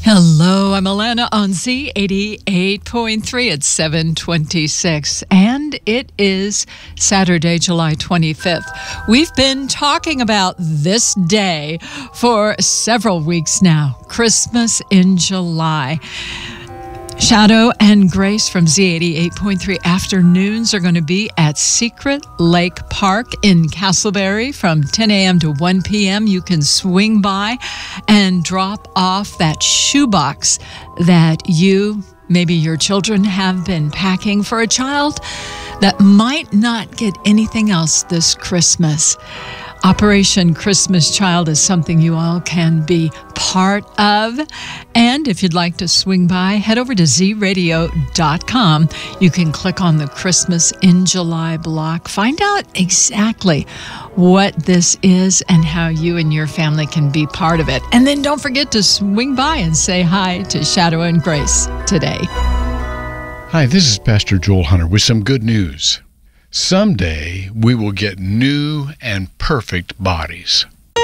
Hello, I'm Alana on Z88.3 at 7:26, and it is Saturday, July 25th. We've been talking about this day for several weeks now, Christmas in July. Shadow and Grace from Z88.3 afternoons are going to be at Secret Lake Park in Castleberry from 10 a.m. to 1 p.m. You can swing by and drop off that shoebox that you, maybe your children, have been packing for a child that might not get anything else this Christmas. Operation Christmas Child is something you all can be part of. And if you'd like to swing by, head over to zradio.com. You can click on the Christmas in July block. Find out exactly what this is and how you and your family can be part of it. And then don't forget to swing by and say hi to Shadow and Grace today. Hi, this is Pastor Joel Hunter with some good news. Someday we will get new and perfect bodies.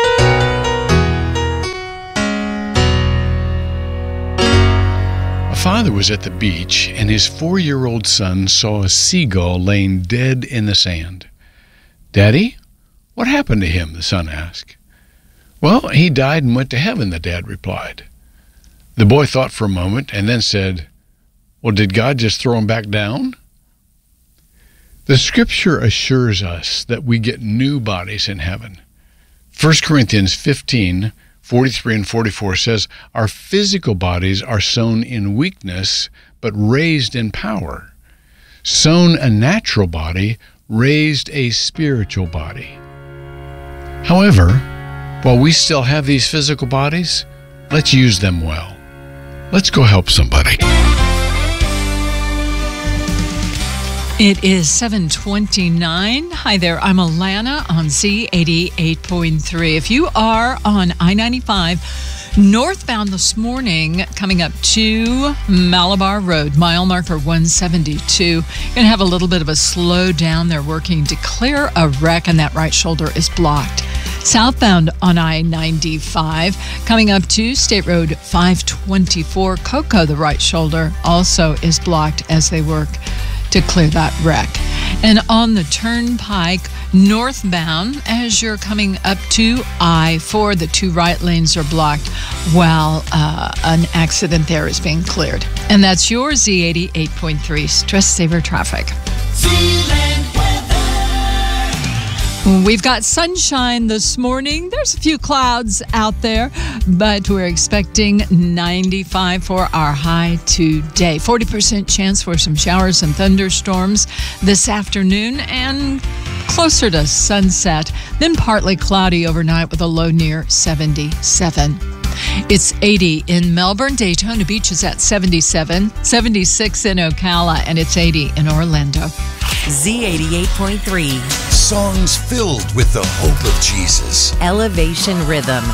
A father was at the beach and his 4-year-old son saw a seagull laying dead in the sand. "Daddy, what happened to him?" the son asked. "Well, he died and went to heaven," the dad replied. The boy thought for a moment and then said, "Well, did God just throw him back down?" The Scripture assures us that we get new bodies in heaven. 1 Corinthians 15:43 and 44 says, "Our physical bodies are sown in weakness, but raised in power. Sown a natural body, raised a spiritual body." However, while we still have these physical bodies, let's use them well. Let's go help somebody. It is 7:29. Hi there, I'm Alana on Z88.3. If you are on I-95 northbound this morning, coming up to Malabar Road, mile marker 172, you're going to have a little bit of a slowdown. They're working to clear a wreck, and that right shoulder is blocked. Southbound on I-95, coming up to State Road 524, Cocoa, the right shoulder also is blocked as they work to clear that wreck. And on the turnpike northbound, as you're coming up to I-4, the two right lanes are blocked while an accident there is being cleared. And that's your Z88.3 Stress Saver Traffic. We've got sunshine this morning. There's a few clouds out there, but we're expecting 95 for our high today. 40% chance for some showers and thunderstorms this afternoon and closer to sunset. Then partly cloudy overnight with a low near 77. It's 80 in Melbourne. Daytona Beach is at 77, 76 in Ocala, and it's 80 in Orlando. Z88.3. Songs filled with the hope of Jesus. Elevation Rhythm.